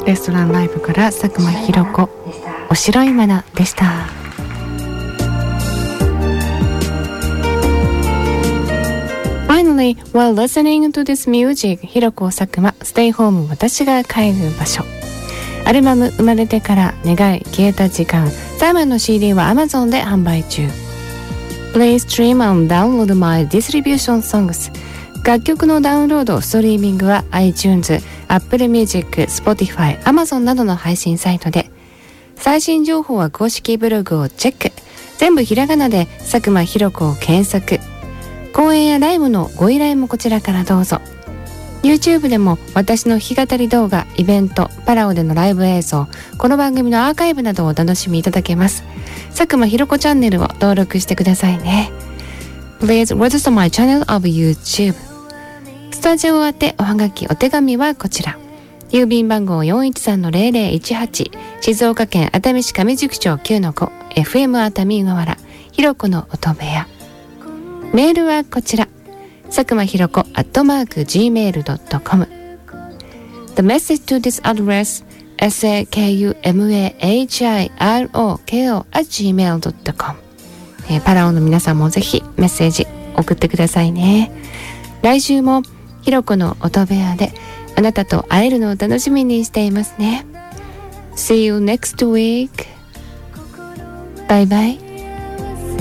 レストランライブから佐久間ひろ子お白いマナでした。Finally, while listening to this music, ひろこ佐久間 Stay Home 私が帰る場所。アルバム生まれてから願い消えた時間、最後の CD は Amazon で販売中。Please stream and download my distribution songs。楽曲のダウンロード、ストリーミングは iTunes、Apple Music、Spotify、Amazon などの配信サイトで。最新情報は公式ブログをチェック。全部ひらがなで佐久間ひろ子を検索。公演やライブのご依頼もこちらからどうぞ。YouTube でも私の弾き語り動画、イベント、パラオでのライブ映像、この番組のアーカイブなどをお楽しみいただけます。佐久間ひろ子チャンネルを登録してくださいね。Please register my channel of YouTube。スタジオ宛ておはがきお手紙はこちら。郵便番号 413-0018 静岡県熱海市上宿町 9-5 FM 熱海小原ひろこの音部屋。メールはこちら。佐久間ひろこ@gmail.com。 The message to this address sakumahiroko@gmail.com。 パラオの皆さんもぜひメッセージ送ってくださいね。来週もひろこの音部屋であなたと会えるのを楽しみにしていますね。See you next week. Bye bye.